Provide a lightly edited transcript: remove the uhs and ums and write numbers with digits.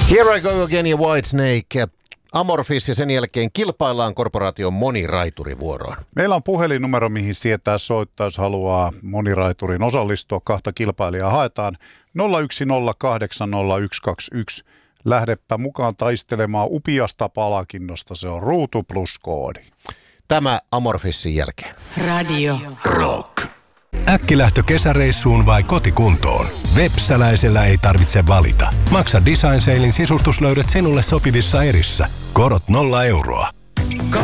Here I go again ja Whitesnake. Amorphis ja sen jälkeen kilpaillaan korporaation moniraiturivuoroon. Meillä on puhelinnumero, mihin sietää soittaa, jos haluaa moniraiturin osallistua. 2 kilpailijaa haetaan 01080121. Lähdepä mukaan taistelemaan upiasta palkinnosta. Se on Ruutu Plus -koodi. Tämä Amorphissin jälkeen. Radio Rock. Äkkilähtö kesäreissuun vai kotikuntoon? Vepsäläisellä ei tarvitse valita. Maksa Design Salein sisustuslöydöt sinulle sopivissa erissä. Korot 0 euroa.